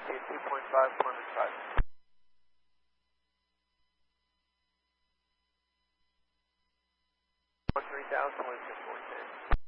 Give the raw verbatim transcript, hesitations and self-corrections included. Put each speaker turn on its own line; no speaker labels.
altitude two point five, Plymouth five. three thousand, wind